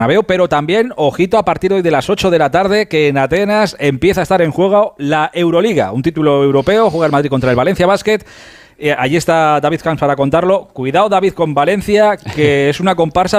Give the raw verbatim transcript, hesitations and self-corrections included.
Bernabéu, pero también, ojito, a partir de hoy de las ocho de la tarde, que en Atenas empieza a estar en juego la Euroliga, un título europeo, juega el Madrid contra el Valencia Basket. Eh, allí está David Camps para contarlo. Cuidado, David, con Valencia, que es una comparsa,